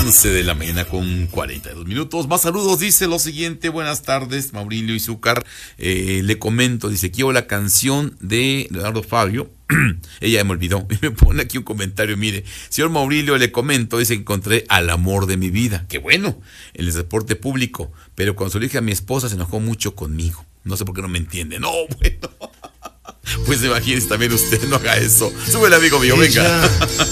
11 de la mañana con 42 minutos. Más saludos, dice lo siguiente. Buenas tardes, Maurilio y Zúcar. Le comento, dice, quiero la canción de Leonardo Fabio. Ella me olvidó. Y me pone aquí un comentario, mire. Señor Maurilio, le comento, dice que encontré al amor de mi vida. Qué bueno, en el transporte público. Pero cuando se lo dije a mi esposa se enojó mucho conmigo. No sé por qué no me entiende. No, bueno. Pues imagínese también usted, no haga eso. Súbele, amigo mío, venga.